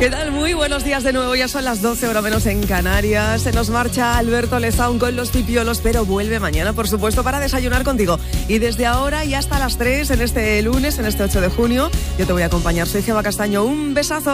¿Qué tal? Muy buenos días de nuevo, ya son las 12 horas menos en Canarias. Se nos marcha Alberto Lezaun con los pipiolos, pero vuelve mañana, por supuesto, para desayunar contigo. Y desde ahora y hasta las 3, en este lunes, en este 8 de junio, yo te voy a acompañar. Soy Gema Castaño, un besazo.